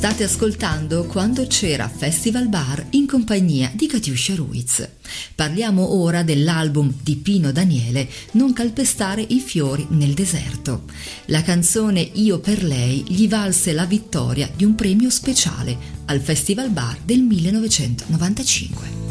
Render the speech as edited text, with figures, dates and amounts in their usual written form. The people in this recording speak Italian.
State ascoltando Quando c'era Festival Bar in compagnia di Katiuscia Ruiz. Parliamo ora dell'album di Pino Daniele Non calpestare i fiori nel deserto. La canzone Io per lei gli valse la vittoria di un premio speciale al Festival Bar del 1995.